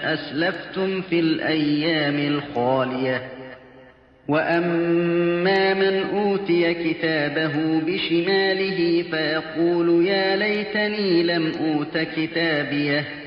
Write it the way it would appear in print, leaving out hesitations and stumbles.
أسلفتم في الأيام الخالية. وأما من أوتي كتابه بشماله فيقول يا ليتني لم أوت كتابيه